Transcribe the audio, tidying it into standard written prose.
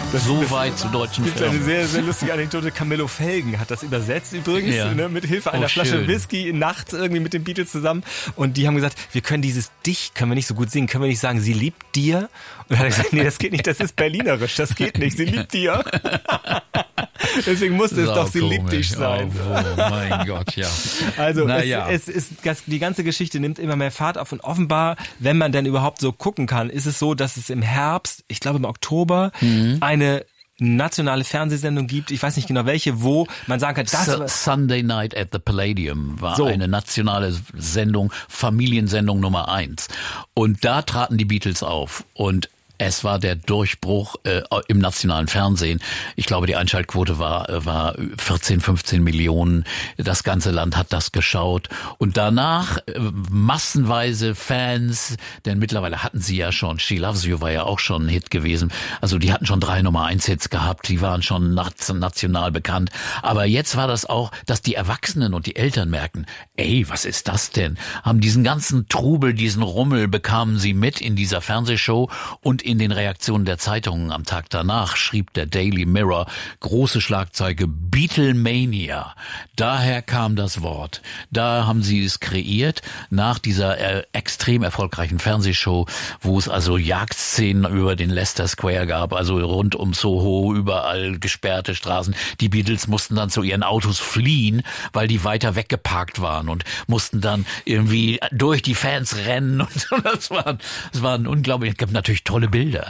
Soweit zu deutschen Das ist eine Firmen. sehr, sehr lustige Anekdote. Camillo Felgen hat das übersetzt übrigens, Ja. ne, mit Hilfe einer Flasche schön. Whisky nachts irgendwie mit den Beatles zusammen. Und die haben gesagt, wir können dieses Dich, können wir nicht so gut singen, können wir nicht sagen, sie liebt dir? Und dann hat er gesagt, nee, das geht nicht, das ist berlinerisch, das geht nicht, sie liebt dir. Deswegen musste es doch, sie liebt dich sein. Oh mein Gott, ja. Also Naja. es ist, die ganze Geschichte nimmt immer mehr Fahrt auf und offenbar, wenn man denn überhaupt so gucken kann, ist es so, dass es im Herbst, ich glaube im Oktober, eine nationale Fernsehsendung gibt, ich weiß nicht genau welche, wo man sagen kann, das Sunday Night at the Palladium war So. eine nationale Sendung, Familiensendung Nummer 1. Und da traten die Beatles auf und es war der Durchbruch im nationalen Fernsehen. Ich glaube, die Einschaltquote war 14, 15 Millionen. Das ganze Land hat das geschaut. Und danach massenweise Fans, denn mittlerweile hatten sie ja schon, She Loves You war ja auch schon ein Hit gewesen. Also die hatten schon 3 Nummer-1-Hits gehabt, die waren schon national bekannt. Aber jetzt war das auch, dass die Erwachsenen und die Eltern merken, ey, was ist das denn? Haben diesen ganzen Trubel, diesen Rummel bekamen sie mit in dieser Fernsehshow und in den Reaktionen der Zeitungen am Tag danach schrieb der Daily Mirror große Schlagzeile Beatlemania. Daher kam das Wort. Da haben sie es kreiert nach dieser extrem erfolgreichen Fernsehshow, wo es also Jagdszenen über den Leicester Square gab, also rund um Soho, überall gesperrte Straßen. Die Beatles mussten dann zu ihren Autos fliehen, weil die weiter weggeparkt waren und mussten dann irgendwie durch die Fans rennen und das waren unglaublich, es gab natürlich tolle Bilder.